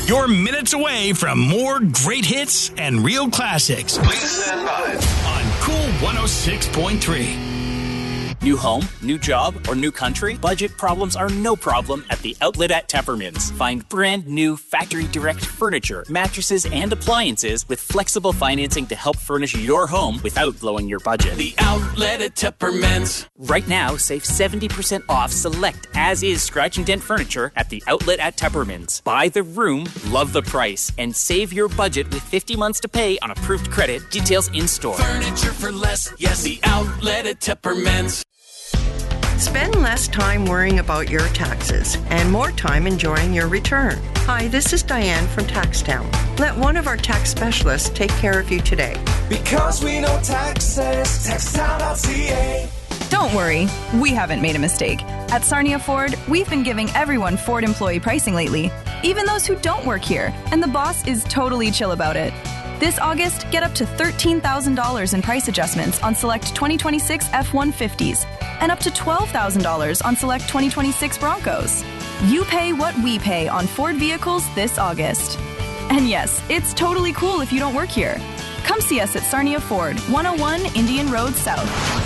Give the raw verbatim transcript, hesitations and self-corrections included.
You're minutes away from more great hits and real classics. Please stand by. On Cool one oh six point three. New home, new job, or new country? Budget problems are no problem at the Outlet at Tepperman's. Find brand new factory direct furniture, mattresses, and appliances with flexible financing to help furnish your home without blowing your budget. The Outlet at Tepperman's. Right now, save seventy percent off select as-is scratch and dent furniture at the Outlet at Tepperman's. Buy the room, love the price, and save your budget with fifty months to pay on approved credit. Details in store. Furniture for less. Yes, the Outlet at Tepperman's. Spend less time worrying about your taxes and more time enjoying your return. Hi, this is Diane from TaxTown. Let one of our tax specialists take care of you today. Because we know taxes, taxtown dot c a. Don't worry, we haven't made a mistake. At Sarnia Ford, we've been giving everyone Ford employee pricing lately, even those who don't work here, and the boss is totally chill about it. This August, get up to thirteen thousand dollars in price adjustments on select twenty twenty-six F one fifties and up to twelve thousand dollars on select twenty twenty-six Broncos. You pay what we pay on Ford vehicles this August. And yes, it's totally cool if you don't work here. Come see us at Sarnia Ford, one oh one Indian Road South.